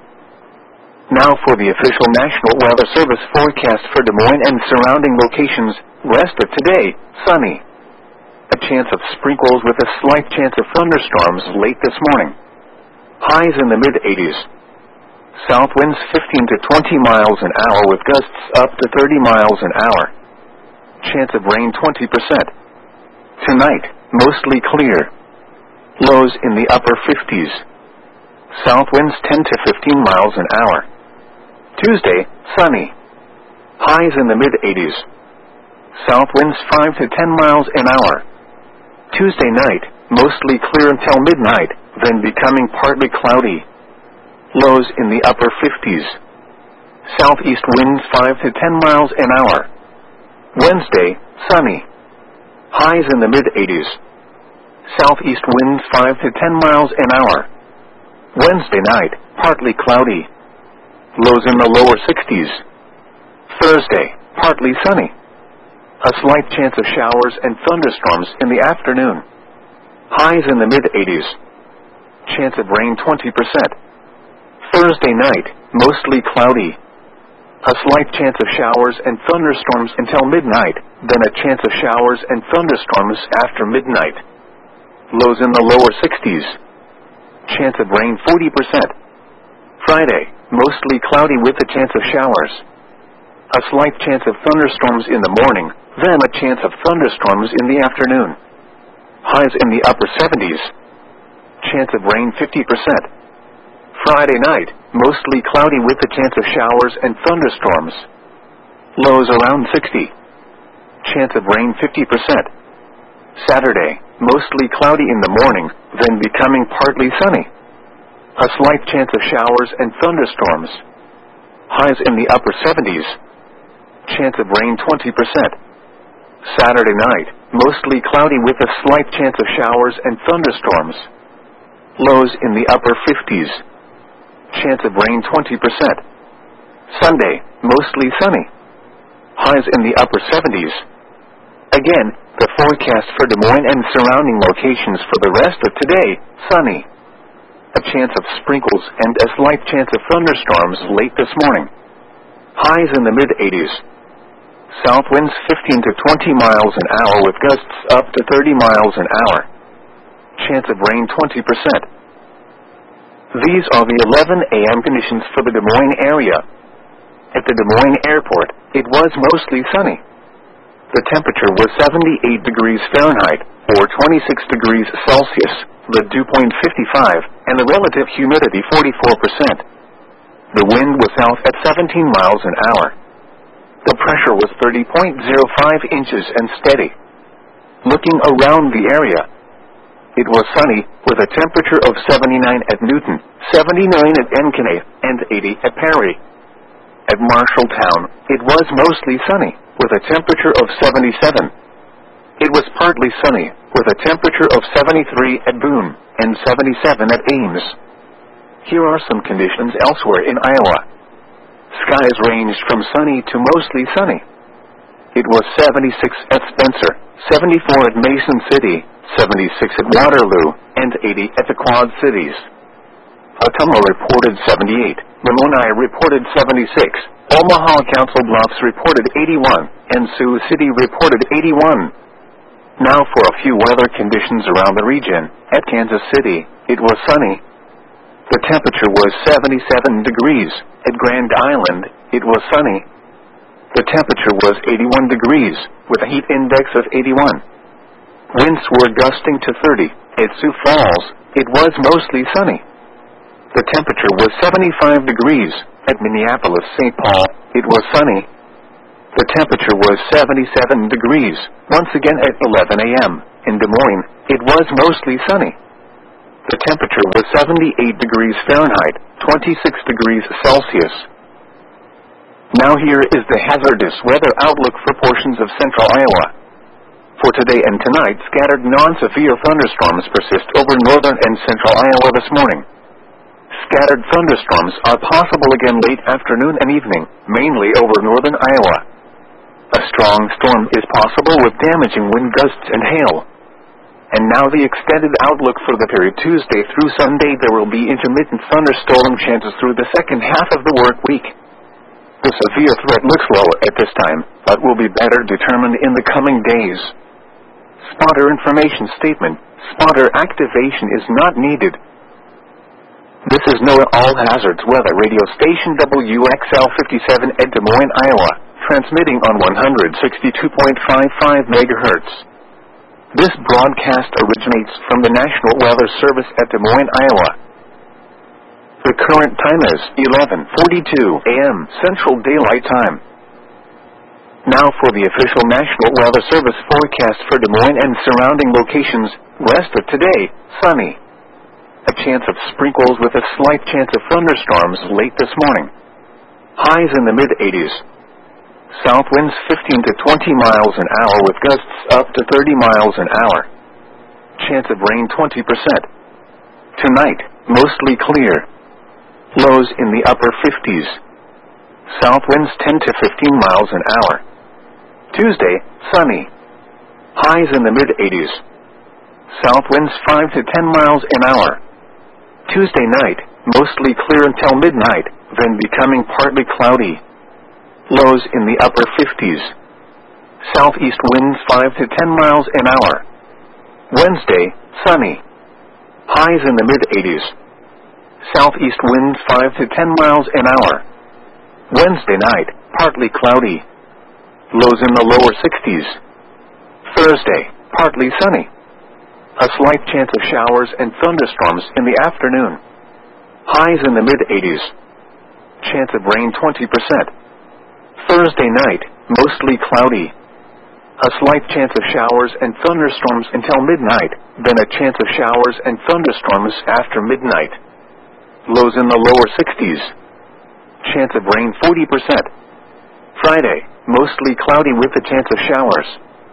Now for the official National Weather Service forecast for Des Moines and surrounding locations. Rest of today, sunny. A chance of sprinkles with a slight chance of thunderstorms late this morning. Highs in the mid-80s. South winds 15 to 20 miles an hour with gusts up to 30 miles an hour. Chance of rain 20%. Tonight, mostly clear. Lows in the upper 50s. South winds 10 to 15 miles an hour. Tuesday, sunny. Highs in the mid-80s. South winds 5 to 10 miles an hour. Tuesday night, mostly clear until midnight, then becoming partly cloudy. Lows in the upper 50s. Southeast winds 5 to 10 miles an hour. Wednesday, sunny. Highs in the mid-80s. Southeast winds 5 to 10 miles an hour. Wednesday night, partly cloudy. Lows in the lower 60s. Thursday, partly sunny. A slight chance of showers and thunderstorms in the afternoon. Highs in the mid-80s. Chance of rain 20%. Thursday night, mostly cloudy. A slight chance of showers and thunderstorms until midnight, then a chance of showers and thunderstorms after midnight. Lows in the lower 60s. Chance of rain 40%. Friday, mostly cloudy with a chance of showers. A slight chance of thunderstorms in the morning, then a chance of thunderstorms in the afternoon. Highs in the upper 70s. Chance of rain 50%. Friday night, mostly cloudy with a chance of showers and thunderstorms. Lows around 60. Chance of rain 50%. Saturday, mostly cloudy in the morning, then becoming partly sunny. A slight chance of showers and thunderstorms. Highs in the upper 70s. Chance of rain 20%. Saturday night, mostly cloudy with a slight chance of showers and thunderstorms. Lows in the upper 50s. Chance of rain 20%. Sunday, mostly sunny. Highs in the upper 70s. Again, the forecast for Des Moines and surrounding locations for the rest of today, sunny. A chance of sprinkles and a slight chance of thunderstorms late this morning. Highs in the mid-80s. South winds 15 to 20 miles an hour with gusts up to 30 miles an hour. Chance of rain 20%. These are the 11 a.m. conditions for the Des Moines area. At the Des Moines airport, it was mostly sunny. The temperature was 78 degrees Fahrenheit, or 26 degrees Celsius, the dew point 55, and the relative humidity 44%. The wind was south at 17 miles an hour. The pressure was 30.05 inches and steady. Looking around the area, it was sunny with a temperature of 79 at Newton, 79 at Enciney, and 80 at Perry. At Marshalltown, it was mostly sunny with a temperature of 77. It was partly sunny with a temperature of 73 at Boone and 77 at Ames. Here are some conditions elsewhere in Iowa. Skies ranged from sunny to mostly sunny. It was 76 at Spencer, 74 at Mason City, 76 at Waterloo, and 80 at the Quad Cities. Ottumwa reported 78, Lamoni reported 76, Omaha Council Bluffs reported 81, and Sioux City reported 81. Now for a few weather conditions around the region. At Kansas City, it was sunny. The temperature was 77 degrees. At Grand Island, it was sunny. The temperature was 81 degrees, with a heat index of 81. Winds were gusting to 30. At Sioux Falls, it was mostly sunny. The temperature was 75 degrees, At Minneapolis-St. Paul, it was sunny. The temperature was 77 degrees. Once again at 11 a.m. In Des Moines, it was mostly sunny. The temperature was 78 degrees Fahrenheit, 26 degrees Celsius. Now here is the hazardous weather outlook for portions of central Iowa. For today and tonight, scattered non-severe thunderstorms persist over northern and central Iowa this morning. Scattered thunderstorms are possible again late afternoon and evening, mainly over northern Iowa. A strong storm is possible with damaging wind gusts and hail. And now the extended outlook for the period Tuesday through Sunday. There will be intermittent thunderstorm chances through the second half of the work week. The severe threat looks low at this time, but will be better determined in the coming days. Spotter information statement. Spotter activation is not needed. This is NOAA All Hazards Weather Radio Station WXL 57 at Des Moines, Iowa, transmitting on 162.55 MHz. This broadcast originates from the National Weather Service at Des Moines, Iowa. The current time is 11:42 a.m. Central Daylight Time. Now for the official National Weather Service forecast for Des Moines and surrounding locations. Rest of today, sunny. A chance of sprinkles with a slight chance of thunderstorms late this morning. Highs in the mid-80s. South winds 15 to 20 miles an hour with gusts up to 30 miles an hour. Chance of rain 20%. Tonight, mostly clear. Lows in the upper 50s. South winds 10 to 15 miles an hour. Tuesday, sunny. Highs in the mid-80s. South winds 5 to 10 miles an hour. Tuesday night, mostly clear until midnight, then becoming partly cloudy. Lows in the upper 50s. Southeast winds 5 to 10 miles an hour. Wednesday, sunny. Highs in the mid-80s. Southeast winds 5 to 10 miles an hour. Wednesday night, partly cloudy. Lows in the lower 60s. Thursday, partly sunny. A slight chance of showers and thunderstorms in the afternoon. Highs in the mid-80s. Chance of rain 20%. Thursday night, mostly cloudy. A slight chance of showers and thunderstorms until midnight, then a chance of showers and thunderstorms after midnight. Lows in the lower 60s. Chance of rain 40%. Friday, mostly cloudy with a chance of showers.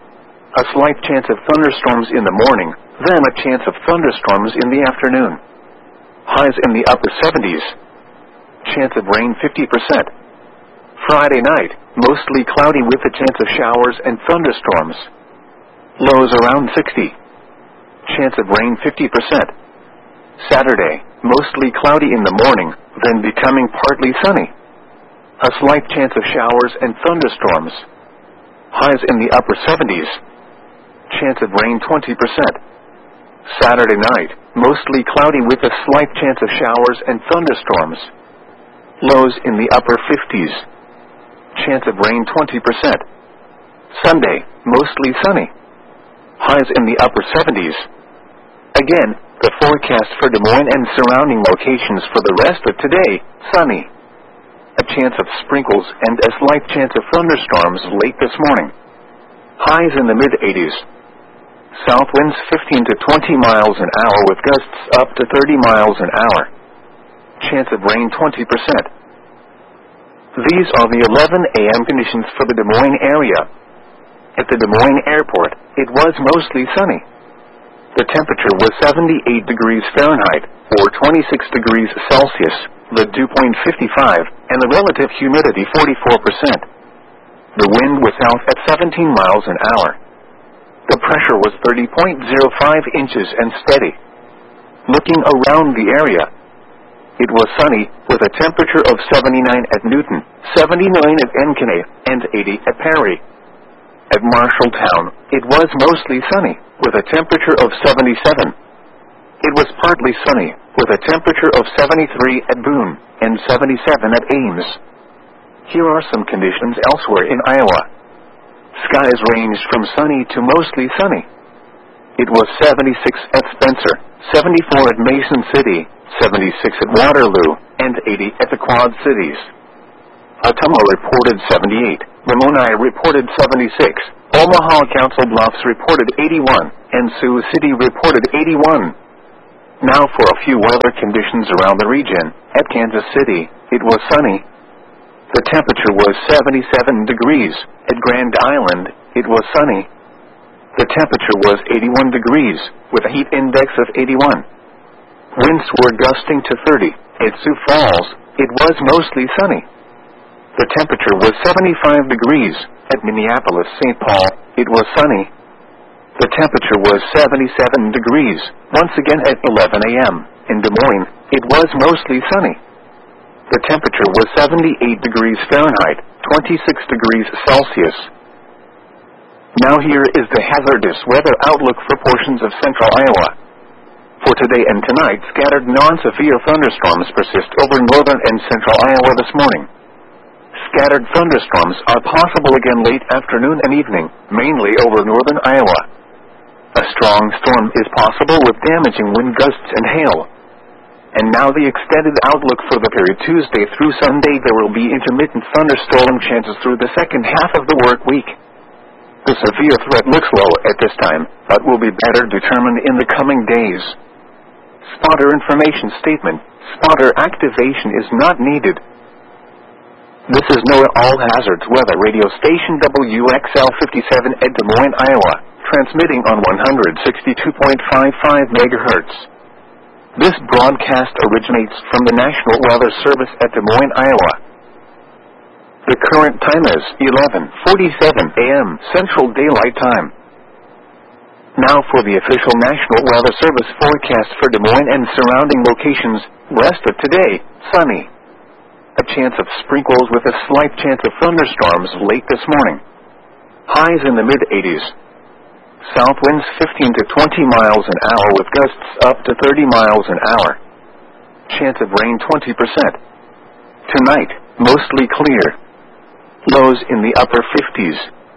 A slight chance of thunderstorms in the morning, then a chance of thunderstorms in the afternoon. Highs in the upper 70s. Chance of rain 50%. Friday night, mostly cloudy with a chance of showers and thunderstorms. Lows around 60. Chance of rain 50%. Saturday, mostly cloudy in the morning, then becoming partly sunny. A slight chance of showers and thunderstorms. Highs in the upper 70s. Chance of rain 20%. Saturday night, mostly cloudy with a slight chance of showers and thunderstorms. Lows in the upper 50s. Chance of rain 20%. Sunday, mostly sunny. Highs in the upper 70s. Again, the forecast for Des Moines and surrounding locations for the rest of today, sunny. A chance of sprinkles and a slight chance of thunderstorms late this morning. Highs in the mid-80s. South winds 15 to 20 miles an hour with gusts up to 30 miles an hour. Chance of rain 20%. These are the 11 a.m. conditions for the Des Moines area. At the Des Moines airport, it was mostly sunny. The temperature was 78 degrees Fahrenheit, or 26 degrees Celsius, the dew point 55, and the relative humidity 44%. The wind was south at 17 miles an hour. The pressure was 30.05 inches and steady. Looking around the area, it was sunny, with a temperature of 79 at Newton, 79 at Ankeny, and 80 at Perry. At Marshalltown, it was mostly sunny, with a temperature of 77. It was partly sunny, with a temperature of 73 at Boone, and 77 at Ames. Here are some conditions elsewhere in Iowa. Skies ranged from sunny to mostly sunny. It was 76 at Spencer, 74 at Mason City, 76 at Waterloo, and 80 at the Quad Cities. Ottumwa reported 78, Ramoni reported 76, Omaha Council Bluffs reported 81, and Sioux City reported 81. Now for a few weather conditions around the region. At Kansas City, it was sunny. The temperature was 77 degrees. At Grand Island, it was sunny. The temperature was 81 degrees, with a heat index of 81. Winds were gusting to 30. At Sioux Falls, it was mostly sunny. The temperature was 75 degrees. At Minneapolis-St. Paul, it was sunny. The temperature was 77 degrees. Once again at 11 a.m. In Des Moines, it was mostly sunny. The temperature was 78 degrees Fahrenheit, 26 degrees Celsius. Now here is the hazardous weather outlook for portions of central Iowa. For today and tonight, scattered non-severe thunderstorms persist over northern and central Iowa this morning. Scattered thunderstorms are possible again late afternoon and evening, mainly over northern Iowa. A strong storm is possible with damaging wind gusts and hail. And now the extended outlook for the period Tuesday through Sunday. There will be intermittent thunderstorm chances through the second half of the work week. The severe threat looks low at this time, but will be better determined in the coming days. Spotter information statement. Spotter activation is not needed. This is NOAA All Hazards Weather Radio Station WXL 57 at Des Moines, Iowa, transmitting on 162.55 megahertz. This broadcast originates from the National Weather Service at Des Moines, Iowa. The current time is 11:47 a.m. Central Daylight Time. Now for the official National Weather Service forecast for Des Moines and surrounding locations. Rest of today, sunny. A chance of sprinkles with a slight chance of thunderstorms late this morning. Highs in the mid-80s. South winds 15 to 20 miles an hour with gusts up to 30 miles an hour. Chance of rain 20%. Tonight, mostly clear. Lows in the upper 50s.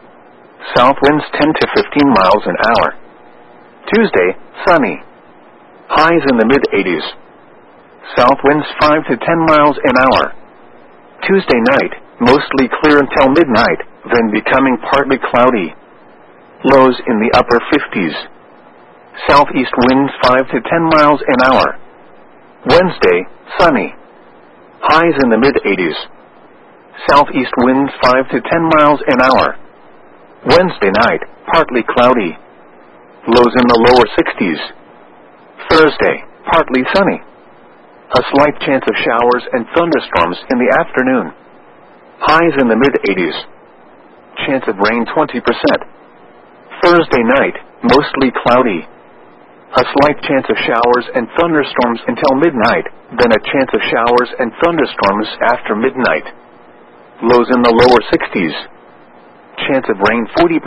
South winds 10 to 15 miles an hour. Tuesday, sunny. Highs in the mid-80s. South winds 5 to 10 miles an hour. Tuesday night, mostly clear until midnight, then becoming partly cloudy. Lows in the upper 50s. Southeast winds 5 to 10 miles an hour. Wednesday, sunny. Highs in the mid-80s. Southeast winds 5 to 10 miles an hour. Wednesday night, partly cloudy. Lows in the lower 60s. Thursday, partly sunny. A slight chance of showers and thunderstorms in the afternoon. Highs in the mid-80s. Chance of rain 20%. Thursday night, mostly cloudy. A slight chance of showers and thunderstorms until midnight, then a chance of showers and thunderstorms after midnight. Lows in the lower 60s. Chance of rain 40%.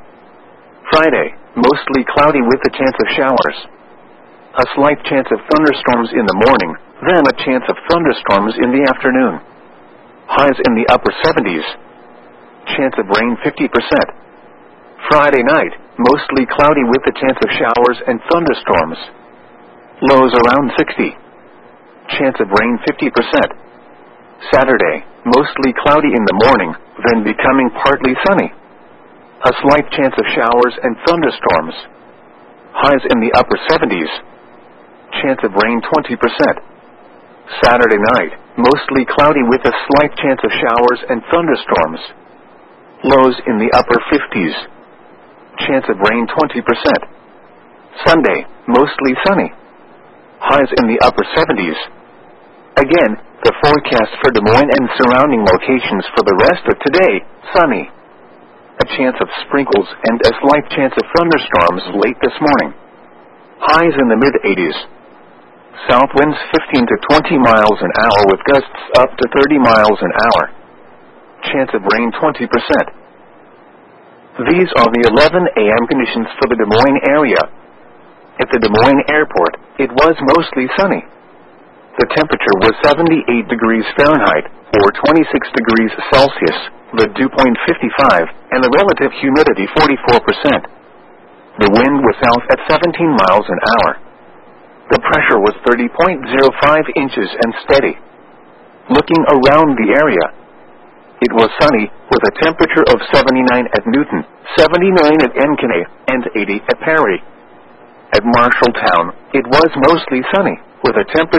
Friday, mostly cloudy with a chance of showers. A slight chance of thunderstorms in the morning, then a chance of thunderstorms in the afternoon. Highs in the upper 70s. Chance of rain 50%. Friday night, mostly cloudy with a chance of showers and thunderstorms. Lows around 60. Chance of rain 50%. Saturday, mostly cloudy in the morning, then becoming partly sunny. A slight chance of showers and thunderstorms. Highs in the upper 70s. Chance of rain 20%. Saturday night, mostly cloudy with a slight chance of showers and thunderstorms. Lows in the upper 50s. Chance of rain 20%. Sunday, mostly sunny. Highs in the upper 70s. Again, the forecast for Des Moines and surrounding locations for the rest of today, sunny. A chance of sprinkles and a slight chance of thunderstorms late this morning. Highs in the mid-80s. South winds 15 to 20 miles an hour with gusts up to 30 miles an hour. Chance of rain 20%. These are the 11 a.m. conditions for the Des Moines area. At the Des Moines airport, it was mostly sunny. The temperature was 78 degrees Fahrenheit, or 26 degrees Celsius, the dew point 55, and the relative humidity 44%. The wind was south at 17 miles an hour. The pressure was 30.05 inches and steady. Looking around the area, it was sunny, with a temperature of 79 at Newton, 79 at Ankeny, and 80 at Perry. At Marshalltown, it was mostly sunny, with a temperature